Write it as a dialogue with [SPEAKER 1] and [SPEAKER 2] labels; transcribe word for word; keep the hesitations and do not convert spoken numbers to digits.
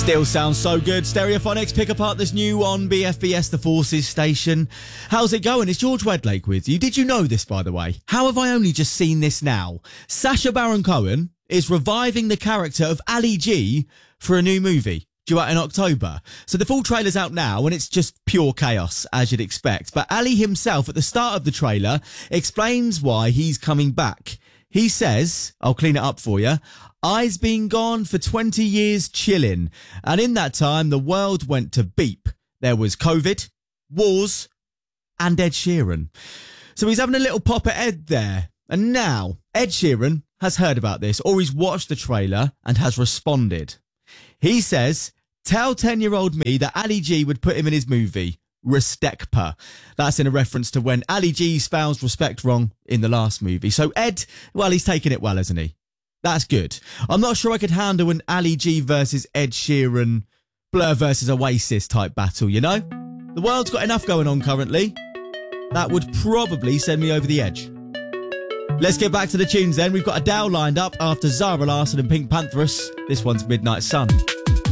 [SPEAKER 1] Still sounds so good. Stereophonics, pick apart this new on B F B S The Forces station. How's it going? It's George Wedlake with you. Did you know this, by the way? How have I only just seen this now? Sacha Baron Cohen is reviving the character of Ali G for a new movie due out in October. So the full trailer's out now and it's just pure chaos, as you'd expect. But Ali himself, at the start of the trailer, explains why he's coming back. He says, I'll clean it up for you, I's been gone for twenty years chilling. And in that time, the world went to beep. There was COVID, wars, and Ed Sheeran. So he's having a little pop at Ed there. And now, Ed Sheeran has heard about this, or he's watched the trailer and has responded. He says, tell ten-year-old me that Ali G would put him in his movie, Restekpa. That's in a reference to when Ali G spells respect wrong in the last movie. So Ed, well, he's taking it well, hasn't he? That's good. I'm not sure I could handle an Ali G versus Ed Sheeran, Blur versus Oasis type battle, you know? The world's got enough going on currently. That would probably send me over the edge. Let's get back to the tunes then. We've got Adele lined up after Zara Larsson and Pink Pantheress. This one's Midnight Sun.